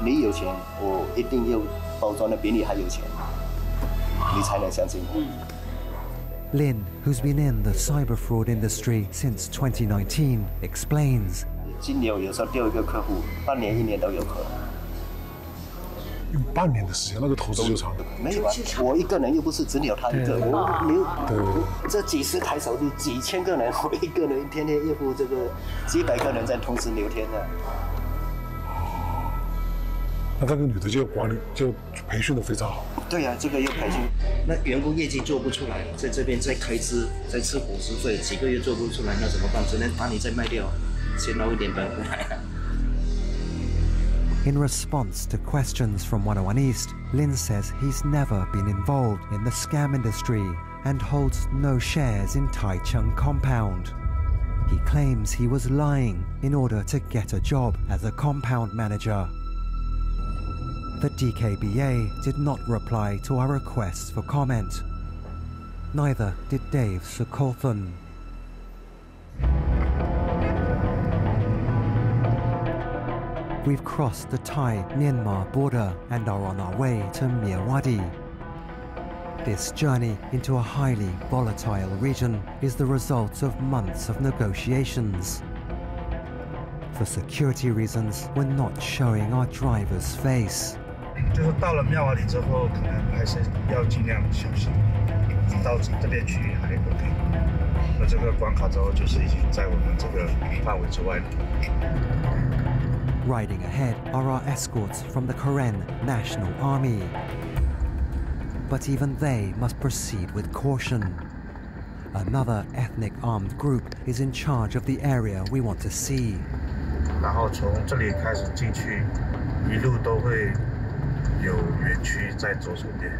你有钱，我一定要包装的比你还有钱，你才能相信我。 Lin, who's been in the cyber fraud industry since 2019, explains. 金牛有时候丢一个客户，半年、1年都有可能。 用半年的时间，那个投资就长。 没有啊，我一个人又不是只有他一个，我这几十台手机，几千个人，我一个人天天应付这个几百个人在同时聊天的。 那这个女的就管理就培训的非常好。 对呀、这个又培训， 那员工业绩做不出来，在这边再开支，再吃伙食费，几个月做不出来，那怎么办？只能把你再卖掉，先捞一点本回来。 In response to questions from 101 East, Lin says he's never been involved in the scam industry and holds no shares in Taichung Compound. He claims he was lying in order to get a job as a compound manager. The DKBA did not reply to our requests for comment. Neither did Dave Sokolthan. We've crossed the Thai-Myanmar border and are on our way to Myawaddy. This journey into a highly volatile region is the result of months of negotiations. For security reasons, we're not showing our driver's face. 就是到了妙瓦底之后，可能还是要尽量小心。到这边去还 OK， 那这个关卡之后就是已经在我们这个范围之外了。 Riding ahead are our escorts from the Karen National Army. But even they must proceed with caution. Another ethnic armed group is in charge of the area we want to see. 然后从这里开始进去，一路都会有园区在左手边。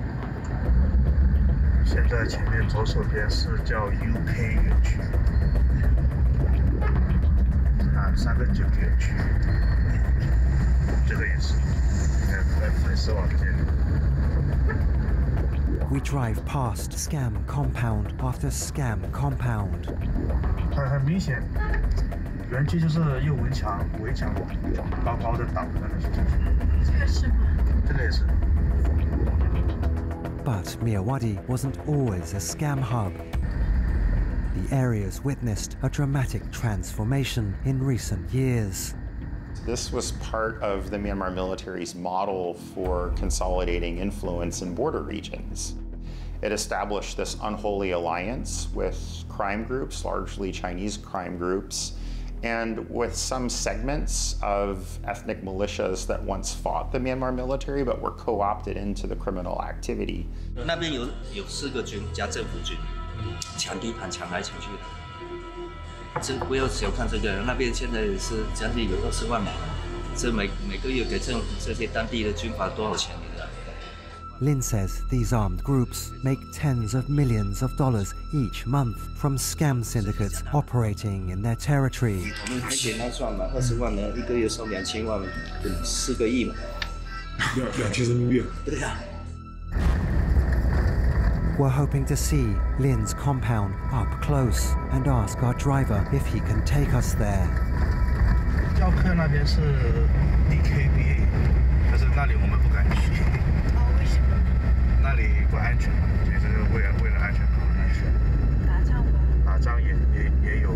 现在前面左手边是叫 UK 园区。3个9园区，这个也是，粉丝网线。 We drive past scam compound after scam compound. 很明显，园区就是用围墙高高的挡着那些进去。这个是吗？这个也是。 But Myawaddy wasn't always a scam hub. The area's witnessed a dramatic transformation in recent years. This was part of the Myanmar military's model for consolidating influence in border regions. It established this unholy alliance with crime groups, largely Chinese crime groups, and with some segments of ethnic militias that once fought the Myanmar military but were co-opted into the criminal activity. 那边有4个军加政府军。抢地盘，抢来抢去的。这不要小看这个，那边现在是将近有20万嘛。这每个月给政府这些当地的军阀多少钱？你知道？ Lin says these armed groups make tens of millions of dollars each month from scam syndicates operating in their territory. 我们很简单算嘛，20万人一个月收2000万，4个亿嘛。 2000人民币。 对呀。 We're hoping to see Lin's compound up close and ask our driver if he can take us there. 教课那边是 DKBA， 但是那里我们不敢去。哦，为什么？那里不安全嘛，就是为了安全考虑。打仗吗？打仗也有。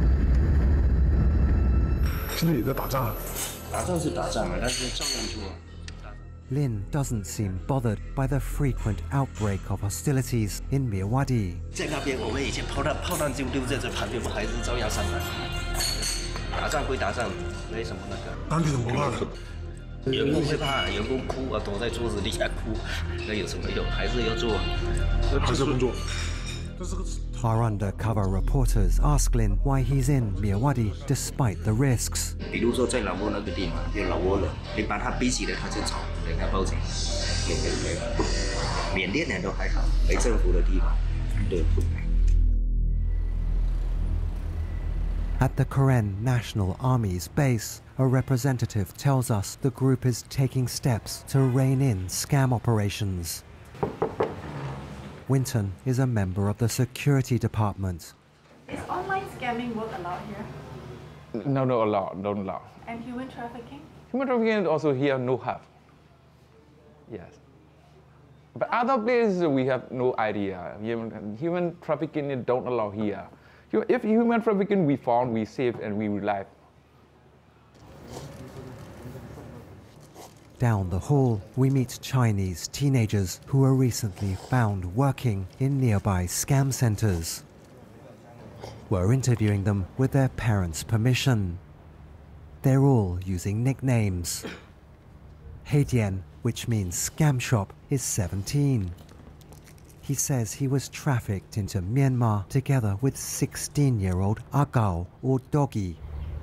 现在也在打仗。 打仗是打仗，但是照样做。 Lin doesn't seem bothered by the frequent outbreak of hostilities in Myawaddy. 在那边，我们以前炮弹就丢在这旁边，我还是照样上来。打仗归打仗，没什么那个。 当地人不怕的。 员工会怕，员工哭啊，躲在桌子底下哭，那有什么用？还是要做。 还是工作。 Our undercover reporters ask Lin why he's in Myawaddy despite the risks. 比如说在老挝那个地方有老挝人，你把他逼起来，他就走，人家报警。缅甸人都还好，没政府的地方，对。 At the Karen National Army's base, a representative tells us the group is taking steps to rein in scam operations. Winton is a member of the security department. Is online scamming work allowed here? No, not allowed, don't allow. And human trafficking? Human trafficking also here no have. Yes. But other places we have no idea. Human trafficking don't allow here. If human trafficking we found, we save and we relive. Down the hall, we meet Chinese teenagers who were recently found working in nearby scam centers. We're interviewing them with their parents' permission. They're all using nicknames. Heidian, which means scam shop, is 17. He says he was trafficked into Myanmar together with 16-year-old Agao or Doggy.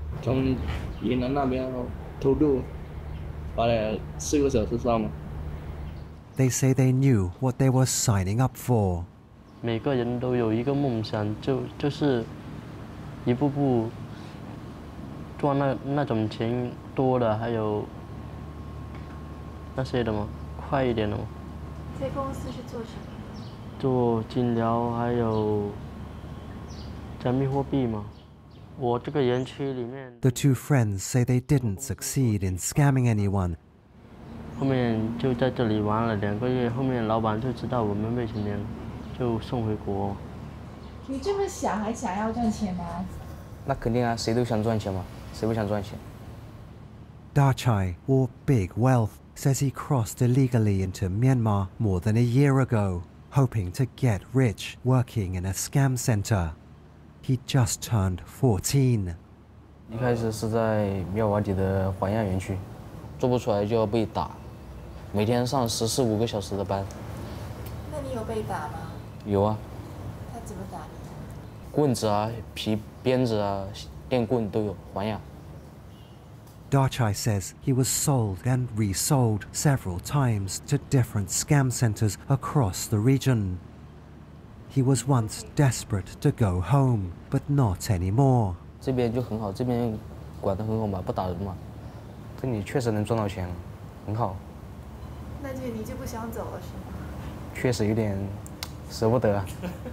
They say they knew what they were signing up for. 每个人都有一个梦想，就是一步步赚那种钱多的，还有那些的吗？快一点的吗？ 在公司是做什么？ 做金疗，还有加密货币吗？我这个园区里面。 The two friends say they didn't succeed in scamming anyone. 后面就在这里玩了2个月，后面老板就知道我们未成年，就送回国。 你这么小还想要赚钱吗？ 那肯定啊，谁都想赚钱嘛，谁不想赚钱？ Dachai, or Big Wealth, says he crossed illegally into Myanmar more than a year ago, hoping to get rich working in a scam center. He just turned 14. 一开始是在妙瓦底的环亚园区，做不出来就要被打，每天上14、15个小时的班。 那你有被打吗？ 有啊。 他怎么打你？ 棍子啊、皮鞭子啊、电棍都有，环亚。 Dachai says he was sold and resold several times to different scam centers across the region. He was once desperate to go home, but not anymore. 这边就很好，这边管得很好嘛，不打人嘛。这里确实能赚到钱，很好。 那你就不想走了是吗？ 确实有点舍不得。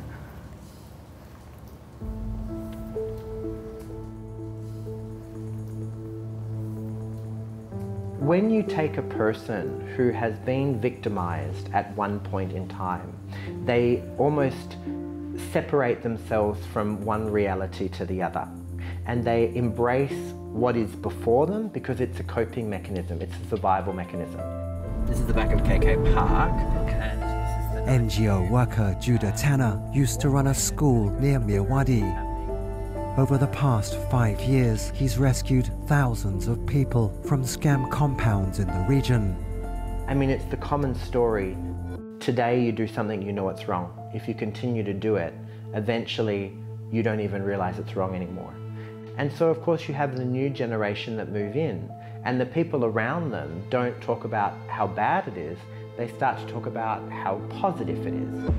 When you take a person who has been victimized at one point in time, they almost separate themselves from one reality to the other. And they embrace what is before them because it's a coping mechanism, it's a survival mechanism. This is the back of KK Park. NGO worker Judah Tanner used to run a school near Myawaddy. Over the past 5 years, he's rescued thousands of people from scam compounds in the region. I mean, it's the common story. Today you do something, you know it's wrong. If you continue to do it, eventually you don't even realize it's wrong anymore. And so, of course, you have the new generation that move in, and the people around them don't talk about how bad it is, they start to talk about how positive it is.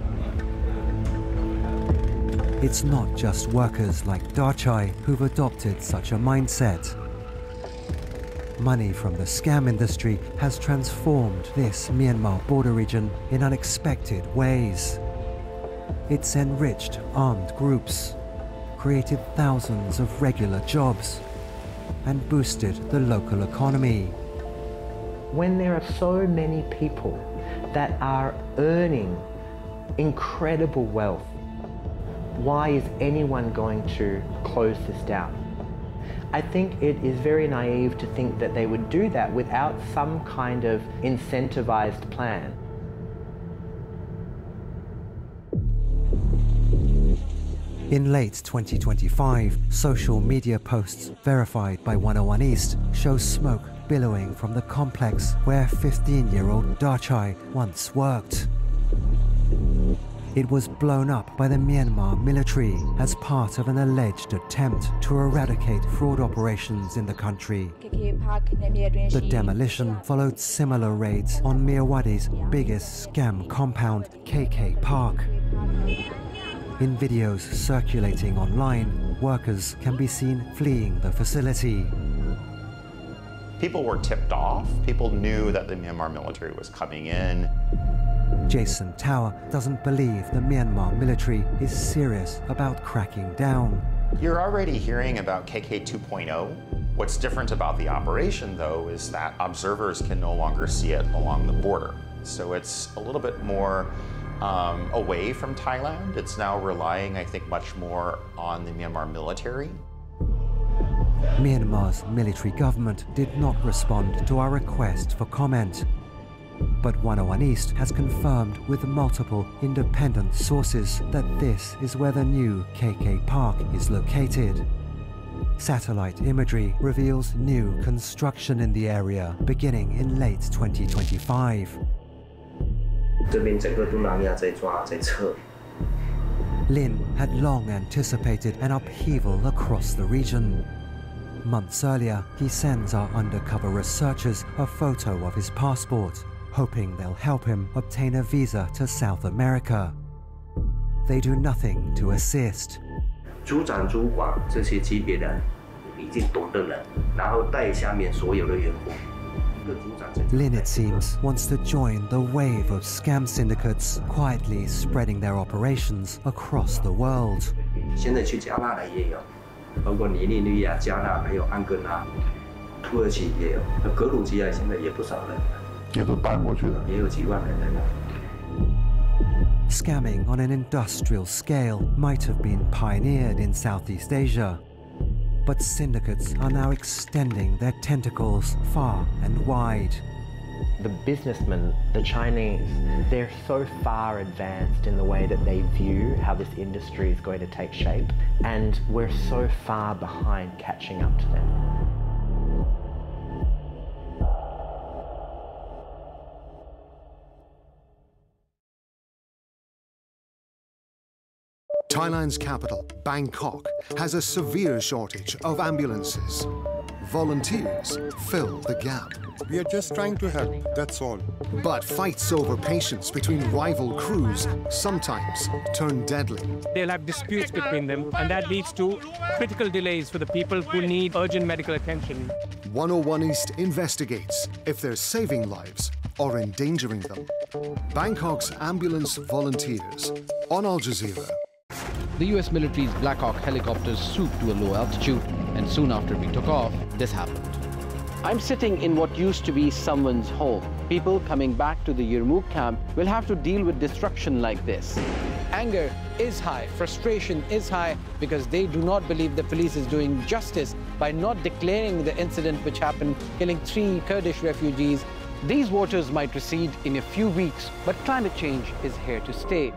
It's not just workers like Dachai who've adopted such a mindset. Money from the scam industry has transformed this Myanmar border region in unexpected ways. It's enriched armed groups, created thousands of regular jobs, and boosted the local economy. When there are so many people that are earning incredible wealth, why is anyone going to close this down? I think it is very naive to think that they would do that without some kind of incentivized plan. In late 2025, social media posts verified by 101 East show smoke billowing from the complex where 15-year-old Dachai once worked. It was blown up by the Myanmar military as part of an alleged attempt to eradicate fraud operations in the country. The demolition followed similar raids on Myawaddy's biggest scam compound, KK Park. In videos circulating online, workers can be seen fleeing the facility. People were tipped off. People knew that the Myanmar military was coming in. Jason Tower doesn't believe the Myanmar military is serious about cracking down. You're already hearing about KK 2.0. What's different about the operation, though, is that observers can no longer see it along the border. So it's a little bit more away from Thailand. It's now relying, I think, much more on the Myanmar military. Myanmar's military government did not respond to our request for comment. But 101 East has confirmed with multiple independent sources that this is where the new KK Park is located. Satellite imagery reveals new construction in the area beginning in late 2025. Lin had long anticipated an upheaval across the region. Months earlier, he sends our undercover researchers a photo of his passport, hoping they'll help him obtain a visa to South America. They do nothing to assist. 组长、主管这些级别的已经懂的人，然后带下面所有的员工。 Lin, it seems, wants to join the wave of scam syndicates quietly spreading their operations across the world. 现在去加纳的也有，包括尼日利亚、加纳还有安哥拉、土耳其也有，格鲁吉亚现在也不少人， 也都搬过去了， 也有几万人了。 Scamming on an industrial scale might have been pioneered in Southeast Asia, but syndicates are now extending their tentacles far and wide. The businessmen, the Chinese, they're so far advanced in the way that they view how this industry is going to take shape, and we're so far behind catching up to them. Thailand's capital, Bangkok, has a severe shortage of ambulances. Volunteers fill the gap. We are just trying to help, that's all. But fights over patients between rival crews sometimes turn deadly. They'll have disputes between them, and that leads to critical delays for the people who need urgent medical attention. 101 East investigates if they're saving lives or endangering them. Bangkok's ambulance volunteers on Al Jazeera. The US military's Black Hawk helicopters swooped to a low altitude, and soon after we took off, this happened. I'm sitting in what used to be someone's home. People coming back to the Yermouk camp will have to deal with destruction like this. Anger is high, frustration is high, because they do not believe the police is doing justice by not declaring the incident which happened, killing 3 Kurdish refugees. These waters might recede in a few weeks, but climate change is here to stay.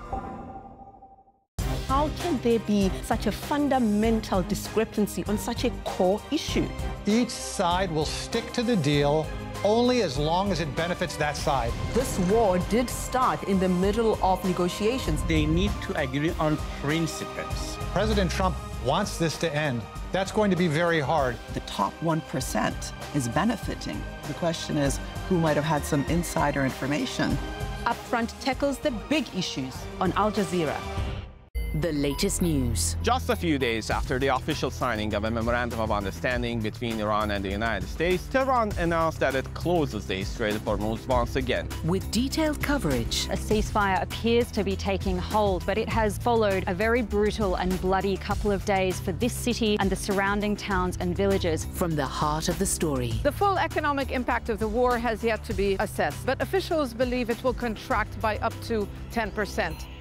How can there be such a fundamental discrepancy on such a core issue? Each side will stick to the deal only as long as it benefits that side. This war did start in the middle of negotiations. They need to agree on principles. President Trump wants this to end. That's going to be very hard. The top 1% is benefiting. The question is, who might have had some insider information? Upfront tackles the big issues on Al Jazeera. The latest news. Just a few days after the official signing of a memorandum of understanding between Iran and the United States, Tehran announced that it closes the Strait of Hormuz once again. With detailed coverage. A ceasefire appears to be taking hold, but it has followed a very brutal and bloody couple of days for this city and the surrounding towns and villages. From the heart of the story. The full economic impact of the war has yet to be assessed, but officials believe it will contract by up to 10%.